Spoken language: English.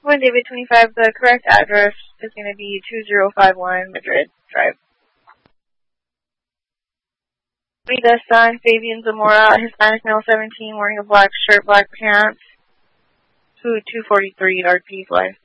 One David 25, the correct address is going to be 2051 Madrid Drive. Rita San, Fabian Zamora, Hispanic male 17, wearing a black shirt, black pants. Food 243, RP's life.